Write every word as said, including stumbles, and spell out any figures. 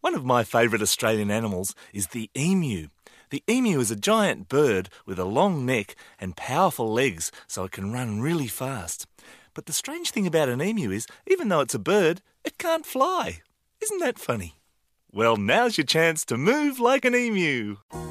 One of my favourite Australian animals is the emu. The emu is a giant bird with a long neck and powerful legs, so it can run really fast. But the strange thing about an emu is, even though it's a bird, it can't fly. Isn't that funny? Well, now's your chance to move like an emu.